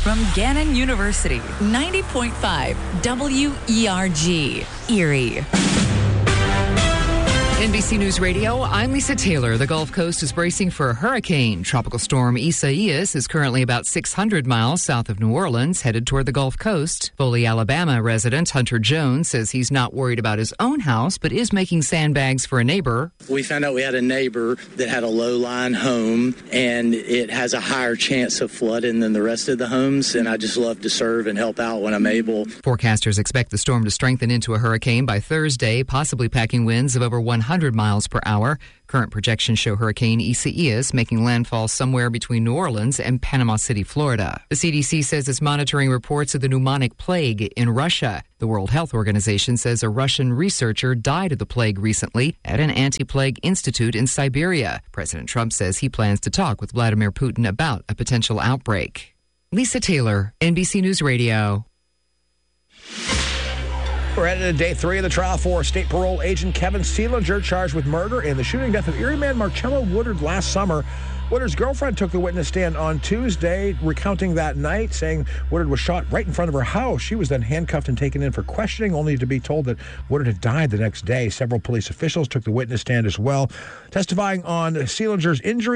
from Gannon University, 90.5 WERG, Erie. NBC News Radio, I'm Lisa Taylor. The Gulf Coast is bracing for a hurricane. Tropical storm Isaias is currently about 600 miles south of New Orleans, headed toward the Gulf Coast. Foley, Alabama resident Hunter Jones says he's not worried about his own house, but is making sandbags for a neighbor. We found out we had a neighbor that had a low-lying home, and it has a higher chance of flooding than the rest of the homes, and I just love to serve and help out when I'm able. Forecasters expect the storm to strengthen into a hurricane by Thursday, possibly packing winds of over 100 miles per hour. Current projections show Hurricane Isaias making landfall somewhere between New Orleans and Panama City, Florida. The CDC says it's monitoring reports of the pneumonic plague in Russia. The World Health Organization says a Russian researcher died of the plague recently at an anti-plague institute in Siberia. President Trump says he plans to talk with Vladimir Putin about a potential outbreak. Lisa Taylor, NBC News Radio. We're headed to day 3 of the trial for state parole agent Kevin Seelinger, charged with murder in the shooting death of Erie man Marcello Woodard last summer. Woodard's girlfriend took the witness stand on Tuesday, recounting that night, saying Woodard was shot right in front of her house. She was then handcuffed and taken in for questioning, only to be told that Woodard had died the next day. Several police officials took the witness stand as well, testifying on Seelinger's injury